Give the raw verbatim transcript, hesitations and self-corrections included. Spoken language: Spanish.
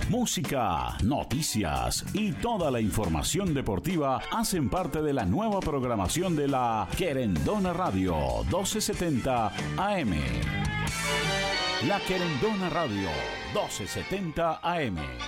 Música, noticias y toda la información deportiva hacen parte de la nueva programación de la Querendona Radio doce setenta A M. La Querendona Radio doce setenta A M.